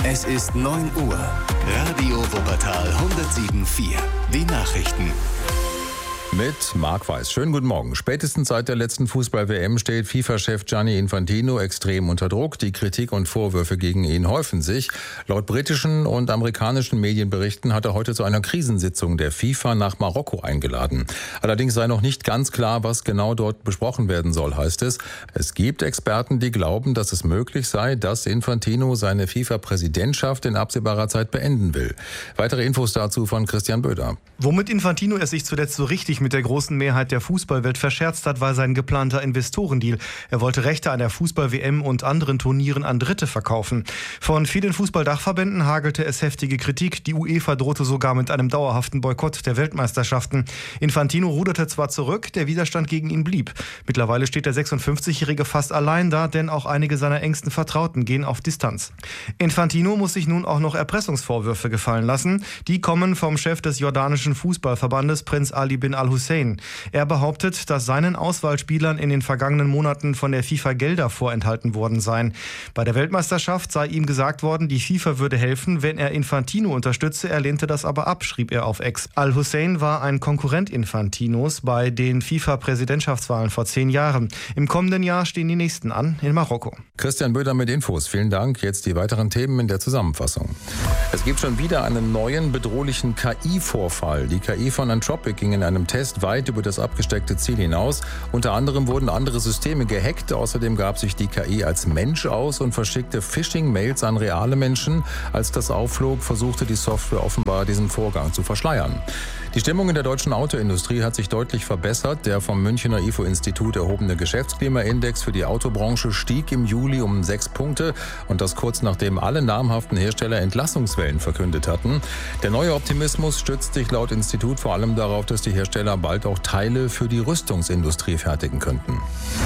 Es ist 9 Uhr. Radio Wuppertal 107.4. Die Nachrichten. Mit Marc Weiß. Schönen guten Morgen. Spätestens seit der letzten Fußball-WM steht FIFA-Chef Gianni Infantino extrem unter Druck. Die Kritik und Vorwürfe gegen ihn häufen sich. Laut britischen und amerikanischen Medienberichten hat er heute zu einer Krisensitzung der FIFA nach Marokko eingeladen. Allerdings sei noch nicht ganz klar, was genau dort besprochen werden soll, heißt es. Es gibt Experten, die glauben, dass es möglich sei, dass Infantino seine FIFA-Präsidentschaft in absehbarer Zeit beenden will. Weitere Infos dazu von Christian Böder. Womit Infantino es sich zuletzt so richtig mit der großen Mehrheit der Fußballwelt verscherzt hat, war sein geplanter Investorendeal. Er wollte Rechte an der Fußball-WM und anderen Turnieren an Dritte verkaufen. Von vielen Fußballdachverbänden hagelte es heftige Kritik. Die UEFA drohte sogar mit einem dauerhaften Boykott der Weltmeisterschaften. Infantino ruderte zwar zurück, der Widerstand gegen ihn blieb. Mittlerweile steht der 56-Jährige fast allein da, denn auch einige seiner engsten Vertrauten gehen auf Distanz. Infantino muss sich nun auch noch Erpressungsvorwürfe gefallen lassen. Die kommen vom Chef des jordanischen Fußballverbandes, Prinz Ali bin Al-Hussein. Er behauptet, dass seinen Auswahlspielern in den vergangenen Monaten von der FIFA Gelder vorenthalten worden seien. Bei der Weltmeisterschaft sei ihm gesagt worden, die FIFA würde helfen, wenn er Infantino unterstütze. Er lehnte das aber ab, schrieb er auf X. Al-Hussein war ein Konkurrent Infantinos bei den FIFA-Präsidentschaftswahlen vor 10 Jahren. Im kommenden Jahr stehen die nächsten an in Marokko. Christian Böder mit Infos. Vielen Dank. Jetzt die weiteren Themen in der Zusammenfassung. Es gibt schon wieder einen neuen bedrohlichen KI-Vorfall. Die KI von Anthropic ging in einem Test weit über das abgesteckte Ziel hinaus. Unter anderem wurden andere Systeme gehackt. Außerdem gab sich die KI als Mensch aus und verschickte Phishing-Mails an reale Menschen. Als das aufflog, versuchte die Software offenbar, diesen Vorgang zu verschleiern. Die Stimmung in der deutschen Autoindustrie hat sich deutlich verbessert. Der vom Münchner IFO-Institut erhobene Geschäftsklimaindex für die Autobranche stieg im Juli um 6 Punkte. Und das kurz nachdem alle namhaften Hersteller Entlassungswellen verkündet hatten. Der neue Optimismus stützt sich laut Institut vor allem darauf, dass die Hersteller bald auch Teile für die Rüstungsindustrie fertigen könnten.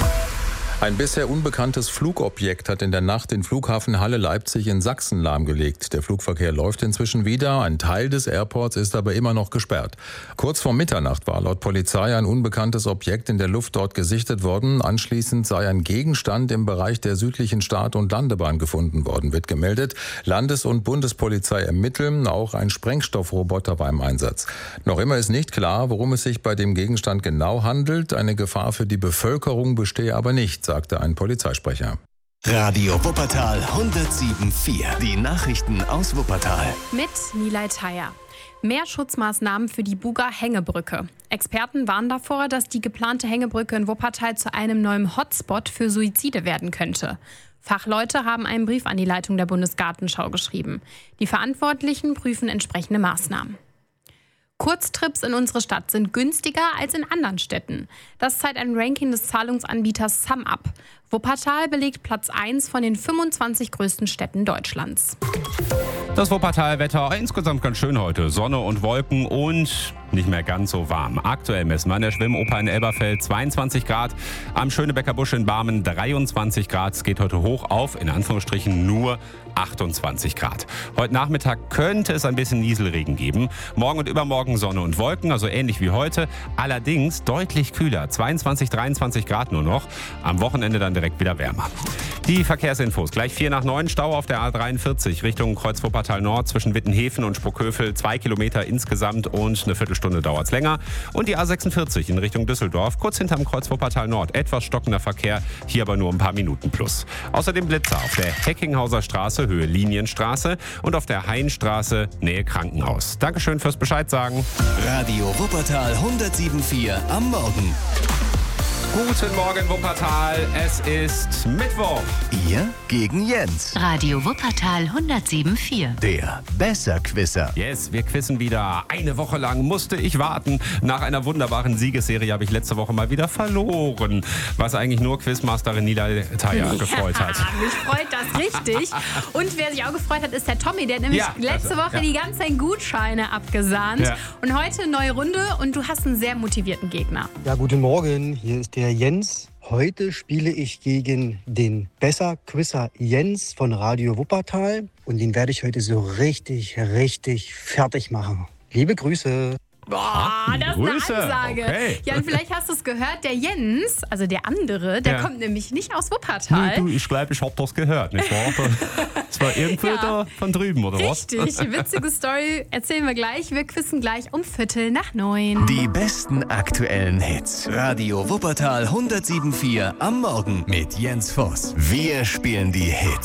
Ein bisher unbekanntes Flugobjekt hat in der Nacht den Flughafen Halle-Leipzig in Sachsen lahmgelegt. Der Flugverkehr läuft inzwischen wieder. Ein Teil des Airports ist aber immer noch gesperrt. Kurz vor Mitternacht war laut Polizei ein unbekanntes Objekt in der Luft dort gesichtet worden. Anschließend sei ein Gegenstand im Bereich der südlichen Start- und Landebahn gefunden worden, wird gemeldet. Landes- und Bundespolizei ermitteln. Auch ein Sprengstoffroboter war im Einsatz. Noch immer ist nicht klar, worum es sich bei dem Gegenstand genau handelt. Eine Gefahr für die Bevölkerung bestehe aber nicht, sagte ein Polizeisprecher. Radio Wuppertal 107.4. Die Nachrichten aus Wuppertal. Mit Nilay Thayer. Mehr Schutzmaßnahmen für die Buger Hängebrücke. Experten warnen davor, dass die geplante Hängebrücke in Wuppertal zu einem neuen Hotspot für Suizide werden könnte. Fachleute haben einen Brief an die Leitung der Bundesgartenschau geschrieben. Die Verantwortlichen prüfen entsprechende Maßnahmen. Kurztrips in unsere Stadt sind günstiger als in anderen Städten. Das zeigt ein Ranking des Zahlungsanbieters SumUp. Wuppertal belegt Platz 1 von den 25 größten Städten Deutschlands. Das Wuppertal-Wetter insgesamt ganz schön heute. Sonne und Wolken und nicht mehr ganz so warm. Aktuell messen wir an der Schwimmoper in Elberfeld 22 Grad, am Schönebecker Busch in Barmen 23 Grad. Es geht heute hoch auf, in Anführungsstrichen nur 28 Grad. Heute Nachmittag könnte es ein bisschen Nieselregen geben. Morgen und übermorgen Sonne und Wolken, also ähnlich wie heute. Allerdings deutlich kühler, 22, 23 Grad nur noch. Am Wochenende dann direkt wieder wärmer. Die Verkehrsinfos. Gleich 8:45 Stau auf der A43 Richtung Kreuz-Wuppertal Nord zwischen Wittenhefen und Sprockhövel. 2 Kilometer insgesamt und eine Viertelstunde dauert es länger. Und die A46 in Richtung Düsseldorf, kurz hinterm Kreuz Wuppertal Nord. Etwas stockender Verkehr, hier aber nur ein paar Minuten plus. Außerdem Blitzer auf der Heckinghauser Straße, Höhe Linienstraße und auf der Hainstraße, Nähe Krankenhaus. Dankeschön fürs Bescheid sagen. Radio Wuppertal 107.4 am Morgen. Guten Morgen, Wuppertal. Es ist Mittwoch. Ihr gegen Jens. Radio Wuppertal 107.4. Der Besserquisser. Yes, wir quizzen wieder. Eine Woche lang musste ich warten. Nach einer wunderbaren Siegesserie habe ich letzte Woche mal wieder verloren. Was eigentlich nur Quizmasterin Nilay Thayer gefreut hat. Mich freut das richtig. Und wer sich auch gefreut hat, ist der Tommy. Der hat nämlich letzte Woche die ganze Zeit Gutscheine abgesahnt. Ja. Und heute eine neue Runde und du hast einen sehr motivierten Gegner. Ja, guten Morgen. Hier ist der Jens. Heute spiele ich gegen den Besserquisser Jens von Radio Wuppertal. Und den werde ich heute so richtig fertig machen. Liebe Grüße. Boah, das Grüße. ist eine Ansage. Okay. Jan, vielleicht hast du es gehört, der Jens, also der andere, der kommt nämlich nicht aus Wuppertal. Nee, ich glaube, ich habe das gehört, nicht wahr? Das war irgendwo da von drüben, oder was? Richtig, witzige Story erzählen wir gleich. Wir quizzen gleich um 8:45. Die besten aktuellen Hits. Radio Wuppertal 107.4 am Morgen mit Jens Voss. Wir spielen die Hits.